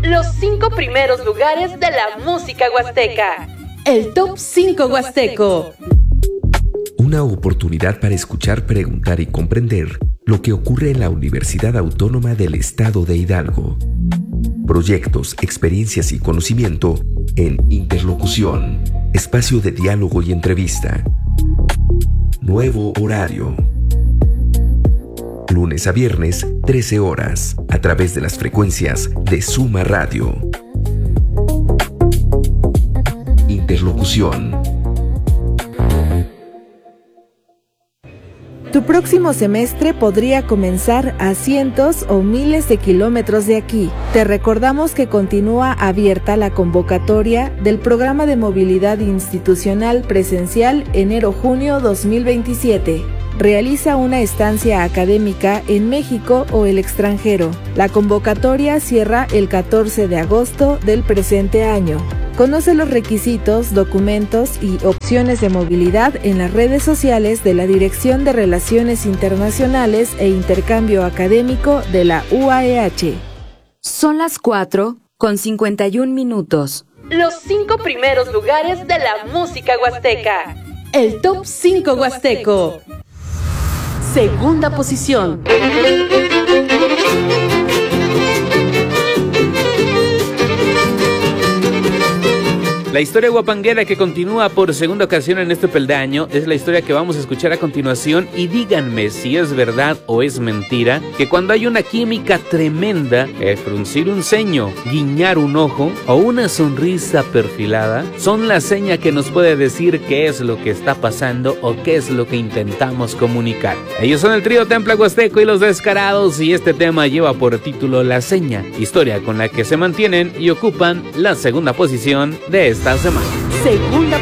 Los 5 primeros lugares de la música huasteca. El Top 5 Huasteco. Una oportunidad para escuchar, preguntar y comprender lo que ocurre en la Universidad Autónoma del Estado de Hidalgo. Proyectos, experiencias y conocimiento en Interlocución. Espacio de diálogo y entrevista. Nuevo horario. Lunes a viernes, 13 horas, a través de las frecuencias de Suma Radio. Interlocución. Tu próximo semestre podría comenzar a cientos o miles de kilómetros de aquí. Te recordamos que continúa abierta la convocatoria del Programa de Movilidad Institucional Presencial enero-junio 2027. Realiza una estancia académica en México o el extranjero. La convocatoria cierra el 14 de agosto del presente año. Conoce los requisitos, documentos y opciones de movilidad en las redes sociales de la Dirección de Relaciones Internacionales e Intercambio Académico de la UAEH. Son las 4:51. Los 5 primeros lugares de la música huasteca. El Top 5 Huasteco. Segunda posición. La historia guapanguera que continúa por segunda ocasión en este peldaño es la historia que vamos a escuchar a continuación, y díganme si es verdad o es mentira que cuando hay una química tremenda, fruncir un ceño, guiñar un ojo o una sonrisa perfilada son la seña que nos puede decir qué es lo que está pasando o qué es lo que intentamos comunicar. Ellos son el trío Templa Huasteco y Los Descarados, y este tema lleva por título La Seña, historia con la que se mantienen y ocupan la segunda posición de esta semana. Segunda